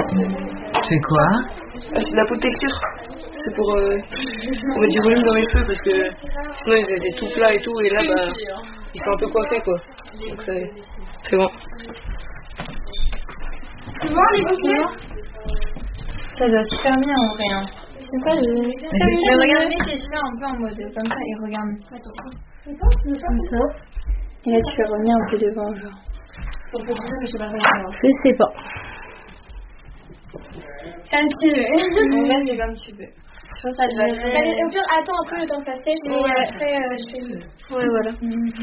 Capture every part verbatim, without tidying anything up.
C'est quoi? Ah, c'est de la peau de texture. C'est pour, euh, pour mettre du volume dans mes cheveux parce que sinon ils étaient tout plats et tout et là bah ils sont un peu coiffés quoi. Donc c'est c'est bon. Tu vois les boucles? Ça doit super bien en vrai. Hein. C'est pas le. Mais regarde, mets tes cheveux un peu en mode comme ça et regarde. Comme ça. Et là tu fais revenir un peu devant genre. Je sais pas. Comme tu veux. En vrai c'est comme tu veux. Je pense que ça devrait... Au pire, attends un peu le temps que ça sèche et ouais. Après euh, je fais... Ouais voilà.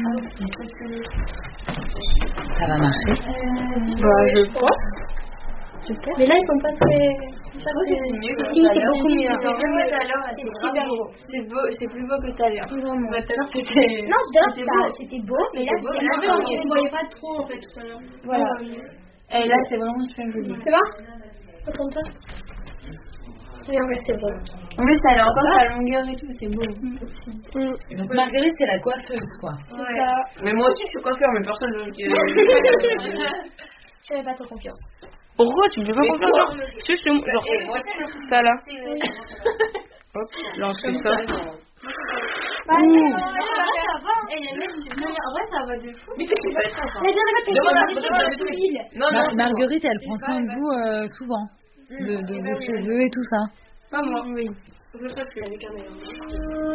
Ça va marcher? Euh, bah je pense. J'espère. Mais là ils sont pas très... Je trouve que c'est mieux que si, c'est beaucoup mieux. C'est plus beau tout à l'heure. C'est super beau. C'est beau, c'est plus beau que tout à l'heure. Vraiment. Tout à l'heure c'était... Non, tout à l'heure c'était beau, mais là c'était beau. On ne voyait pas trop en fait tout à l'heure. Voilà. Et là c'est vraiment super joli. C'est bon? Attends ça. Oui, en vrai, c'est beau. En plus, ça a encore sa longueur et tout, c'est beau. Mm. Donc Marguerite, c'est la coiffeuse, quoi. Ouais. Ça. Mais moi aussi je suis coiffeur, mais personne ne veut. J'avais pas trop confiance. Pourquoi tu me fais pas confiance? Genre, tu sais, c'est genre, ça là. Hop, là on fait ça. Bah, non, ça va. Et il y a une en vrai, ça va de fou. Mais qu'est-ce que tu fais ça? Mais Non, non, Marguerite, elle prend soin de vous euh, souvent. De, de vos cheveux et tout ça. pas moi. Oui. Je sais que avec un